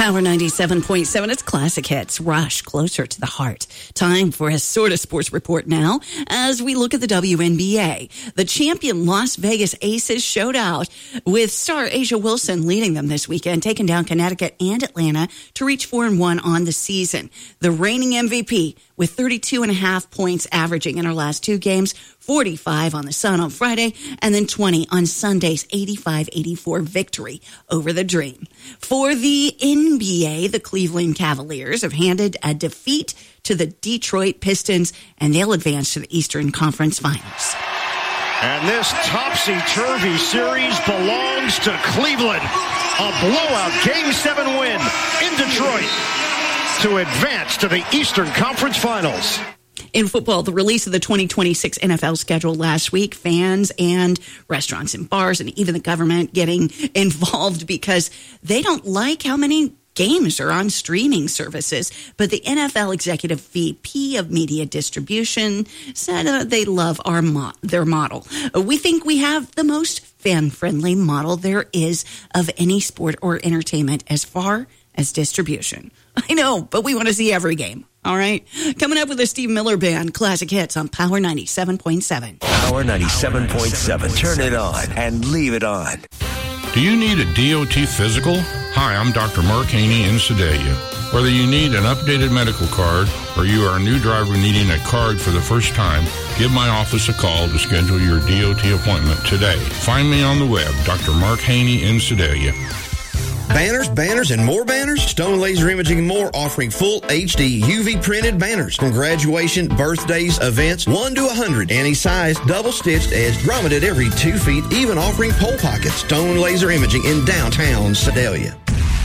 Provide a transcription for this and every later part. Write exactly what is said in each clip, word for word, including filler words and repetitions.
Power ninety-seven point seven, it's Classic Hits, Rush, Closer to the Heart. Time for a sort of sports report now as we look at the W N B A. The champion Las Vegas Aces showed out with star A'ja Wilson leading them this weekend, taking down Connecticut and Atlanta to reach four and one on the season. The reigning M V P with thirty-two and a half points averaging in her last two games, forty-five on the Sun on Friday, and then twenty on Sunday's eighty-five eighty-four victory over the Dream. For the N B A, the Cleveland Cavaliers have handed a defeat to the Detroit Pistons, and they'll advance to the Eastern Conference Finals. And this topsy-turvy series belongs to Cleveland. A blowout Game seven win in Detroit to advance to the Eastern Conference Finals. In football, the release of the twenty twenty-six N F L schedule last week, fans and restaurants and bars and even the government getting involved because they don't like how many games are on streaming services. But the N F L Executive V P of Media Distribution said uh, they love our mo- their model. Uh, we think we have the most fan-friendly model there is of any sport or entertainment as far as distribution. I know, but we want to see every game. All right. Coming up with the Steve Miller Band, Classic Hits on Power ninety-seven point seven. Power ninety-seven point seven. Turn it on and leave it on. Do you need a D O T physical? Hi, I'm Doctor Mark Haney in Sedalia. Whether you need an updated medical card or you are a new driver needing a card for the first time, give my office a call to schedule your D O T appointment today. Find me on the web, Doctor Mark Haney in Sedalia. Banners, banners, and more banners? Stone Laser Imaging and More offering full H D U V printed banners from graduation, birthdays, events, one to one hundred. Any size, double stitched, edged, grommeted every two feet, even offering pole pockets. Stone Laser Imaging in downtown Sedalia.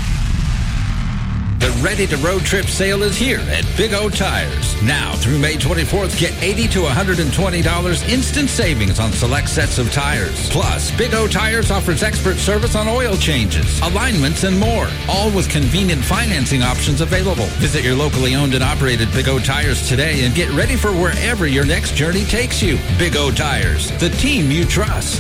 The Ready to Road Trip sale is here at Big O Tires. Now through May twenty-fourth, get eighty to one hundred twenty dollars instant savings on select sets of tires. Plus, Big O Tires offers expert service on oil changes, alignments, and more, all with convenient financing options available. Visit your locally owned and operated Big O Tires today and get ready for wherever your next journey takes you. Big O Tires, the team you trust.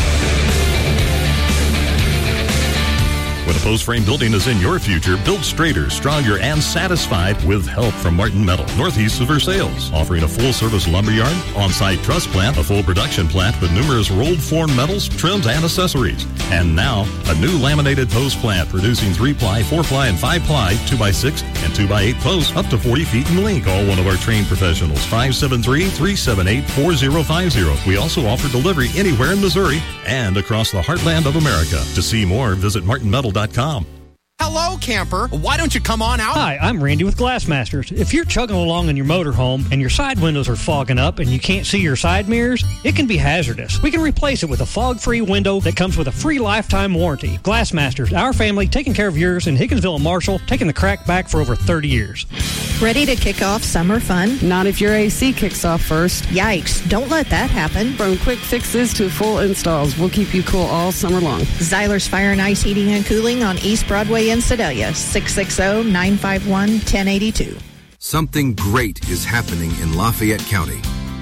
When a post frame building is in your future, build straighter, stronger, and satisfied with help from Martin Metal, northeast of Versailles, offering a full-service lumberyard, on-site truss plant, a full production plant with numerous rolled form metals, trims, and accessories. And now, a new laminated post plant producing three-ply, four-ply, and five-ply, two by six, and two by eight posts up to forty feet in length. Call one of our trained professionals, five seven three, three seven eight, four zero five zero. We also offer delivery anywhere in Missouri and across the heartland of America. To see more, visit martin metal dot com. Hello, camper. Why don't you come on out? Hi, I'm Randy with Glassmasters. If you're chugging along in your motorhome and your side windows are fogging up and you can't see your side mirrors, it can be hazardous. We can replace it with a fog-free window that comes with a free lifetime warranty. Glassmasters, our family taking care of yours in Higginsville and Marshall, taking the crack back for over thirty years. Ready to kick off summer fun? Not if your A C kicks off first. Yikes, don't let that happen. From quick fixes to full installs, we'll keep you cool all summer long. Zyler's Fire and Ice Heating and Cooling on East Broadway in Sedalia, six six zero, nine five one, one zero eight two. Something great is happening in Lafayette County.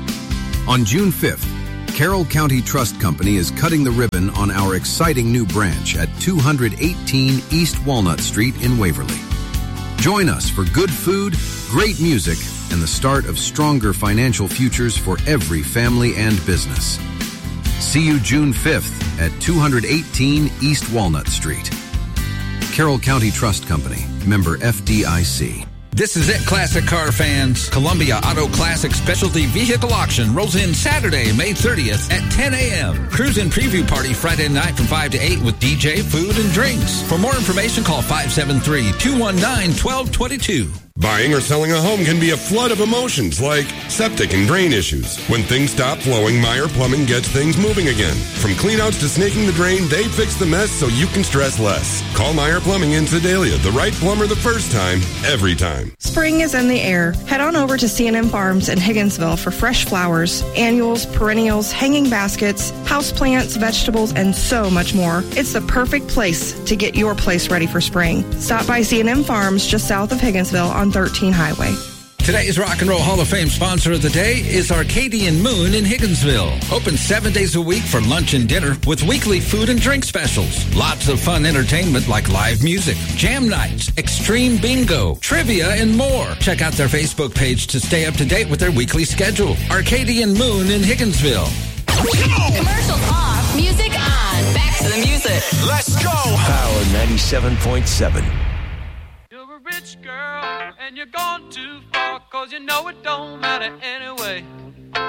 On June fifth, Carroll County Trust Company is cutting the ribbon on our exciting new branch at two eighteen East Walnut Street in Waverly. Join us for good food, great music, and the start of stronger financial futures for every family and business. See you June fifth at two eighteen East Walnut Street. Carroll County Trust Company, member F D I C. This is it, classic car fans. Columbia Auto Classic Specialty Vehicle Auction rolls in Saturday, May thirtieth at ten a.m. Cruise and preview party Friday night from five to eight with D J, food, and drinks. For more information, call five seven three, two one nine, one two two two. Buying or selling a home can be a flood of emotions like septic and drain issues. When things stop flowing, Meyer Plumbing gets things moving again. From cleanouts to snaking the drain, they fix the mess so you can stress less. Call Meyer Plumbing in Sedalia, the right plumber the first time, every time. Spring is in the air. Head on over to C and M Farms in Higginsville for fresh flowers, annuals, perennials, hanging baskets, houseplants, vegetables, and so much more. It's the perfect place to get your place ready for spring. Stop by C and M Farms just south of Higginsville on thirteen Highway. Today's Rock and Roll Hall of Fame sponsor of the day is Arcadian Moon in Higginsville. Open seven days a week for lunch and dinner with weekly food and drink specials. Lots of fun entertainment like live music, jam nights, extreme bingo, trivia, and more. Check out their Facebook page to stay up to date with their weekly schedule. Arcadian Moon in Higginsville. Commercials off, music on. Back to the music. Let's go! Power ninety-seven point seven. You're a rich girl and you're gone too far, 'cause you know it don't matter anyway.